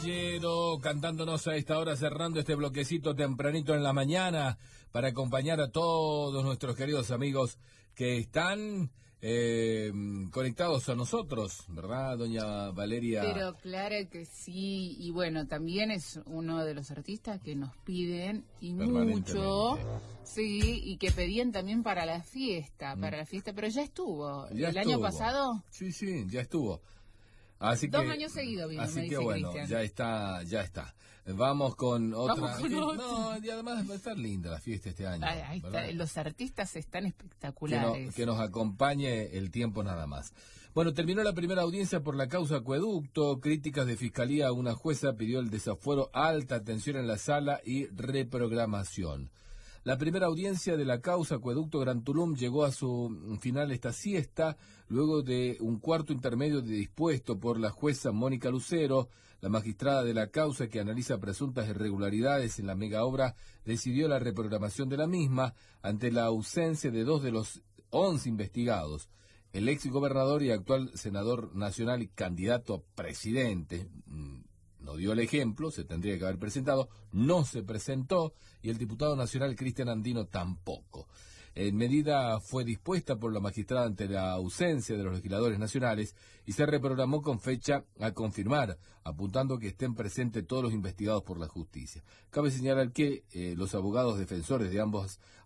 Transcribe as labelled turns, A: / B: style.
A: Caballero, cantándonos a esta hora, cerrando este bloquecito tempranito en la mañana, para acompañar a todos nuestros queridos amigos que están conectados a nosotros, ¿verdad, doña Valeria?
B: Pero claro que sí, y bueno, también es uno de los artistas que nos piden, y mucho, sí, y que pedían también para la fiesta, pero ya estuvo. ¿El año pasado?
A: Sí, ya estuvo. Así que,
B: 2 años seguidos vino,
A: así
B: me dice
A: que bueno,
B: Cristian.
A: ya está. Vamos con otra.
B: Vamos con otra.
A: No, y además va a estar linda la fiesta este año.
B: Ahí está, los artistas están espectaculares.
A: Que nos acompañe el tiempo nada más. Bueno, terminó la primera audiencia por la causa Acueducto. Críticas de fiscalía a una jueza pidió el desafuero, alta tensión en la sala y reprogramación. La primera audiencia de la causa Acueducto Gran Tulum llegó a su final esta siesta, luego de un cuarto intermedio dispuesto por la jueza Mónica Lucero. La magistrada de la causa, que analiza presuntas irregularidades en la mega obra, decidió la reprogramación de la misma ante la ausencia de 2 de los 11 investigados. El ex gobernador y actual senador nacional y candidato a presidente no dio el ejemplo, se tendría que haber presentado, no se presentó, y el diputado nacional Cristian Andino tampoco. Medida fue dispuesta por la magistrada ante la ausencia de los legisladores nacionales y se reprogramó con fecha a confirmar, apuntando que estén presentes todos los investigados por la justicia. Cabe señalar que los abogados defensores de ambos